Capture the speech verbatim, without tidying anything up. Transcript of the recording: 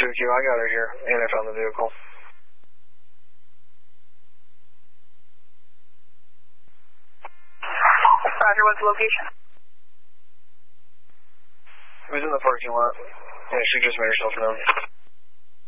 two Q, I got her here, and I found the vehicle. Roger, what's the location? It was in the parking lot. Yeah, she just made herself known.